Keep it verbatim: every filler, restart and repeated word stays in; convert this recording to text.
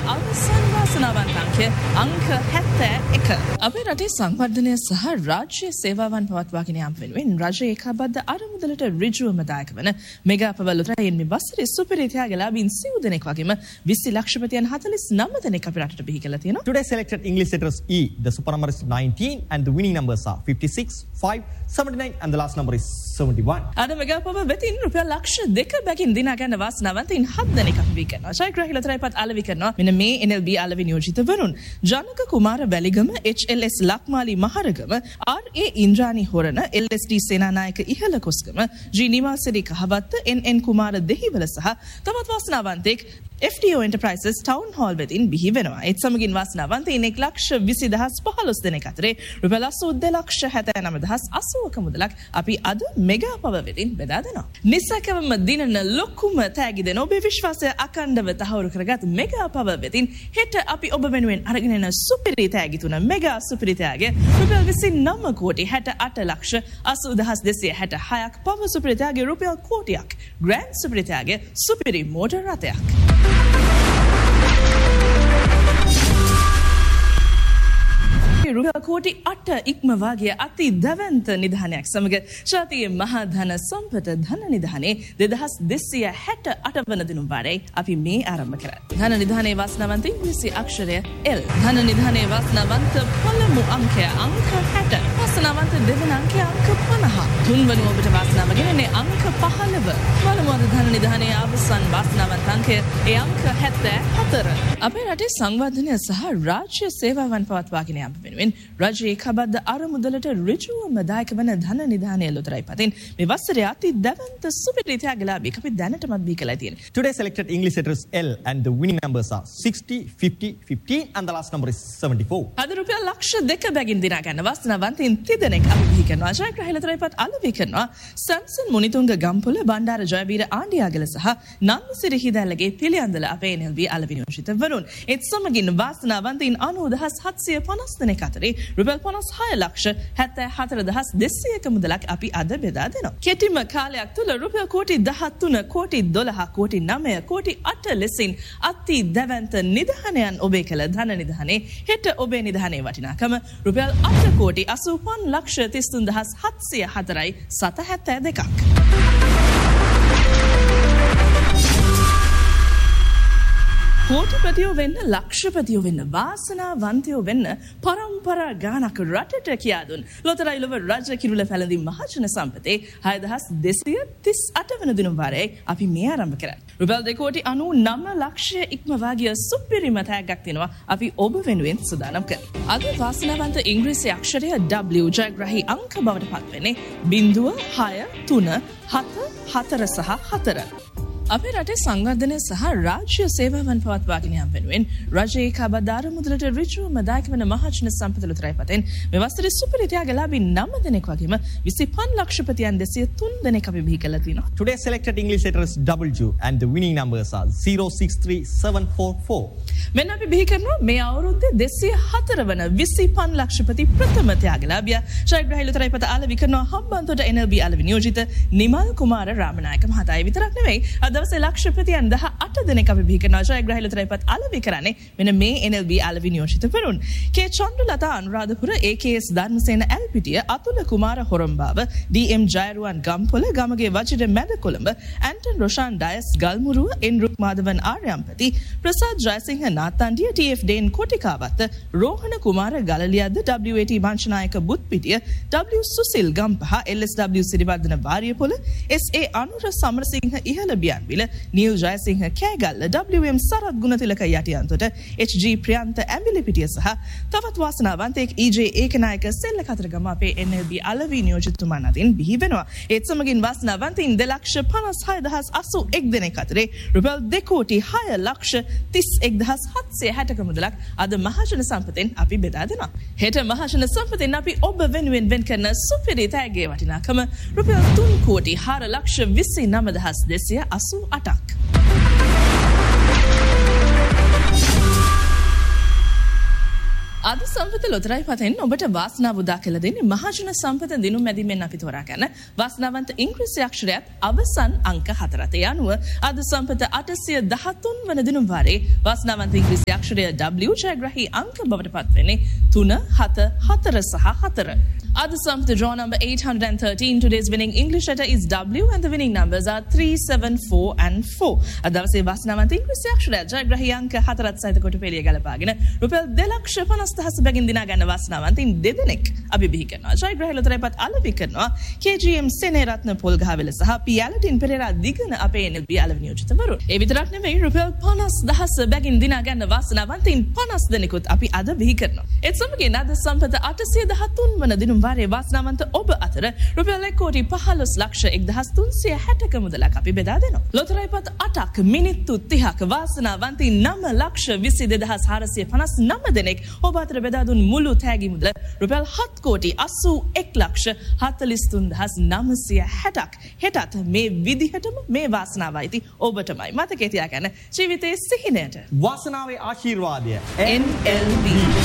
අවසන් වාසනාවන්ත අංකය අංක හැත්තෑ එක. අපේ රටේ සංවර්ධනය සහ රාජ්‍ය සේවාවන් පවත්වාගෙන යාම වෙනුවෙන් රජය ඒකාබද්ධ අරමුදලට ඍජුවම දායක වන මෙගා පවල් උත්තරයෙන් මේ වසරේ සුපිරි ත්‍යාගලාභීන් සිව් දෙනෙක් වගේම විසි ලක්ෂපතියන් හතළිස් නව දෙනෙක් අපේ රටට බිහි කරලා තියෙනවා. Today selected English letters E. The super number is nineteen and the winning numbers are fifty-six, five, seventy-nine and the last number is seventy-one. අද මෙගා පවල් වෙතින් රුපියල් ලක්ෂ දෙක බැගින් දිනා ගන්න වාසනාවන්තයින් හත් දෙනෙක් අපි බිහි කරනවා. ජයග්‍රාහී ලතරයිපත් අලෙවි කරනවා. මෙන්න මේ N L B අලෙවි නියෝජිත වරුන් ජනක කුමාර Weligama, H L S Lakmali Maharagama, R A Indrani Horana, L S D Senanayake ඉහළ Kosgama, G නිවාසරි Kahawatta, N N කුමාර දෙහිවල සහ තවත් වාසනාවන්තෙක් F D O Enterprises Town Hall වෙතින් බිහි වෙනවා. ඒත් සමගින් වාසනාවන්තයින් එක් ලක්ෂ විසි දහස් පහළොස් දෙනෙක් අතරේ රුපියල් අසූ දෙලක්ෂ හැත්තෑ නව දහස් අසූවක මුදලක් අපි අද මෙගා පවර් වෙතින් බෙදා දෙනවා. නිසකවම දිනන ලොකුම තෑගි දෙන ඔබේ විශ්වාසය අකණ්ඩව තහවුරු කරගත් මෙගා පවර් වෙතින් හෙට අපි ඔබ වෙනුවෙන් අරගෙන එන සුපිරි තෑගි තුන මෙගා සුපිරි තෑගය රුපියල් විසි නව කෝටි හැට අට ලක්ෂ අසූ දහස් දෙසිය හැට හයක්, පවර් සුපිරි තෑගය රුපියල් කෝටියක්, ග්‍රෑන්ඩ් සුපිරි තෑගය සුපිරි මෝටර් රථයක්. රුපියල් කෝටි අට ඉක්මවාගේ අති දැවැන්ත නිධානයක් සමග ශාතියේ මහා ධන සම්පත ධන නිධානයේ දෙදහස් දෙසිය හැට අට වන දිනුම් වාරයේ අපි මේ ආරම්භ කරා. ධන නිධානයේ වාසනාවන්ත ඉංග්‍රීසි අක්ෂරය L. ධන නිධානයේ වාසනාවන්ත පළමු අංකය අංක හැට. වාසනාවන්ත දෙවන අංකය අංක පනහ. තුන්වන ඔබට වාසනාව ගෙනන්නේ අංක පහළව. පළමු අද ධන නිධානයේ අවසන් වාසනාවන්ත අංකය ඒ අංක හැත්තෑ හතර. අපේ රටේ සංවර්ධනය සහ රාජ්‍ය සේවාවන් පවත්වාගෙන යාම වෙනුවෙන් රජයේ ඒකාබද්ධ අරමුදලට ඍජුවම දායක වන ධන නිධානයේ ලොතරැයි පතින් මේ වසරේ අති දැවැන්ත සුපිරි ත්‍යාගලාභී අපි දැනටමත් බිහි කරලා තියෙනවා. Today selected English letters L and the winning numbers are sixty, fifty, fifteen and the last number is seventy-four. අද රුපියල් ලක්ෂ දෙක බැගින් දිනා ගන්න වාසනාවන්තයින් තිදෙනෙක් අපි බිහි කරනවා. ජයග්‍රාහී ලොතරැයිපත් අලෙවි කරනවා. සැම්සන් මුනිතුංග ගම්පොළ, බණ්ඩාර ජයවීර ආණ්ඩියාගල සහ නන්දසිරි හිදැල්ලගේ පිළියන්දල අපේ N L B අලෙවි නියෝජිත වරුන්. ඒත් සමගින් වාසනාවන්තයින් අනූ දහස් හත්සිය පනස් දෙනෙක් අතරේ රුපියල් පනස් හය ලක්ෂ හැත්තෑ හතර දහස් දෙසියක මුදලක් අපි අද බෙදා දෙනවා. කෙටිම කාලයක් තුළ රුපියල් කෝටි දහතුන, කෝටි දොළහ, කෝටි නවය, කෝටි අට ලෙසින් අති දැවැන්ත නිධානයන් ඔබේ කළ ධන නිධානයේ හෙට ඔබේ නිධානයේ වටිනාකම රුපියල් අට කෝටි අසූ පන් ලක්ෂ තිස් තුන් දහස් හත්සිය හතරයි සත හැත්තෑ දෙකක්. කෝටිපතියෝ වෙන්න, ලක්ෂපතියෝ වෙන්න, වාසනාවන්තයෝ වෙන්න පරම්පරා ගානක් රටට කියා දුන් ලොතරැයි ලොව රජ කිරුළ පැලඳිම් මහජන සම්පතේ හය දහස් දෙසිය තිස් අට වන දිනුම් වාරයේ අපි මේ ආරම්භ කරා. රුපියල් දෙකෝටි අනූ නව ලක්ෂය ඉක්මවාගිය සුපිරිම තෑග්ගක් දෙනවා අපි ඔබ වෙනුවෙන් සූදානම් කරනවා. අද වාසනාවන්ත ඉංග්‍රීසි අක්ෂරය W ජයග්‍රාහී අංක බවට පත්වෙන්නේ බිංදුව, හය, තුන, හත, හතර සහ හතර. අපේ රටේ සංවර්ධනය සහ රාජ්‍ය සේවාවන් පවත්වාගෙන යාම වෙනුවෙන් රජයේ ඒකාබද්ධ අරමුදලට ඍජුවම දායක වන මහජන සම්පත ලොතරැයි පතෙන් මේ වසරේ සුපිරි ත්‍යාගලාභී නව දෙනෙක් වගේම විසි පන් ලක්ෂපතියන් දෙසිය තුන් දෙනෙක් අපි බිහි කරලා තිනවා. Today selected English letters W and the winning numbers are zero six three seven four four. මෙන්න අපි බිහි කරනවා මේ අවුරුද්දේ දෙසිය හතර වන විසි පන් ලක්ෂපති ප්‍රථම ත්‍යාගලාභියා ජයග්‍රාහී ලොතරැයි පත අලෙවි කරනවා හම්බන්තොට N L B අලෙවි නියෝජිත නිමල් කුමාර රාමනායක මහතායි විතරක් නෙවෙයි දවසේ ලක්ෂපතියන් දහ අට දෙනෙක් අපි බිහි කරනවා. ජයග්‍රාහී ලොතරැයිපත් අලෙවි කරන්නේ මෙන්න මේ N L B අලෙවි නියෝජිත වරුන්. K Chandralatha Anuradhapura, A K S Dharmasena Elpitiya, Athula Kumara හොරම්බාව, D M ජයරුවන් Gampola, Gamage Vajira මැද Colombo, Anton Roshan Dias ගල්මුරුව, N රුක් මාධවන් ආර්යම්පති, Prasad Jayasinghe නාත්තන්ඩිය, T F ඩේන් කොටිකාවත්ත, Rohana Kumara ගලලියද්ද, W A T වංශනායක බුත්පිටිය, W Susil Gampaha, L S W Siriwardena Wariyapola, S A Anura Samarasinghe ඉහළ බියන්විල, නිල් Jayasinghe Kegalle, W M Sarath Gunathilaka Yatiyantota, H G Priyantha Embilipitiya සහ තවත් වාසනාවන්තයෙක් E J ඒකනායක සෙල්ල කතරගම අපේ N L B අලෙවි නියෝජිතතුමන් අතින් බිහි වෙනවා. ඒත් සමගින් වාසනාවන්තයින් දෙලක්ෂ පනස් හය දහස් අසූ එක් දෙනෙක් අතරේ රුපියල් දෙකෝටි හය ලක්ෂ තිස් එක් දහස් හත්සිය හැටක මුදලක් අද මහජන සම්පතෙන් අපි බෙදා දෙනවා. හෙට මහජන සම්පතෙන් අපි ඔබ වෙනුවෙන් වෙන් කරන සුපිරි තෑගයේ වටිනාකම රුපියල් තුන් කෝටි හාර ලක්ෂ විසි නව දහස් දෙසිය අසූ අටක්. අද සම්පත ලොතරැයි පතෙන් ඔබට වාසනාව උදා කළ දෙන්නේ මහජන සම්පත දිනුම් මැදින්මෙන් අපි තෝරාගෙන වාසනාවන්ත ඉංග්‍රීසි අක්ෂරයත් අවසන් අංක හතරට යනුව අද සම්පත අටසිය දහතුන් වන දිනුම් වාරේ වාසනාවන්ත ඉංග්‍රීසි අක්ෂරය W ජයග්‍රහී අංක බවට පත් වෙන්නේ තුන හත හතර සහ හතර. At the sum, the draw number eight hundred thirteen, today's winning English letter is W and the winning numbers are three, seven, four and four. අදවසේ වාසනාවන්ත ඉංග්‍රීසි අක්ෂරය ජයග්‍රහී අංක හතරත් සහිත කොට පෙළිය ගලපාගෙන රුපියල් දෙලක්ෂ පනස් දහස බැගින් දිනා ගන්න වාසනාවන්තින් දෙදෙනෙක් අභිබිහි කරනවා. ජයග්‍රහී ලොතරැයිපත් අලෙවි කරනවා K G M සෙනෙරත්න පොල්ගහවෙල සහ P ඇලටින් පෙරේරා දිගන අපේ N L B අලෙවි නියෝජිතවරුන්. ඒ විතරක් නෙවෙයි රුපියල් පනස් දහස බැගින් දිනා ගන්න වාසනාවන්තින් පනස් දෙනෙකුත් අපි අද බිහි කරනවා. ඒත් සමගින් අද සම්පත අටසිය දහතුන් වන දිනුම් වාරේ වාසනාවන්ත ඔබ අතර රුපියල් එක කෝටි පහළොස් ලක්ෂ එක්දහස් තුන්සිය හැටක මුදලක් අපි බෙදා දෙනවා. ලොතරැයිපත් අටක් මිනිත්තු තිහක වාසනාවන්තින් නව ලක්ෂ විසි දෙදහස් හාරසිය පනස් නව දෙනෙක් ඔබ අතර බෙදා දුන් මුළු තෑගි මුදල රුපියල් හත් කෝටි අසූ එක් ලක්ෂ හතළිස් තුන් දහස් නවසිය හැටක්. හෙටත් මේ විදිහටම මේ වාසනාව අයිති ඔබටමයි. මතකයේ තියාගන්න ජීවිතයේ සිහිනයට වාසනාවේ ආශිර්වාදය N L B